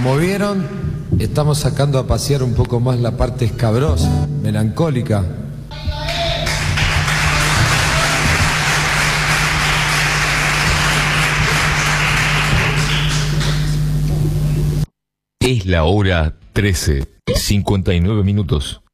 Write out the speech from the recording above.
Como vieron, estamos sacando a pasear un poco más la parte escabrosa, melancólica. Es la hora 13:59.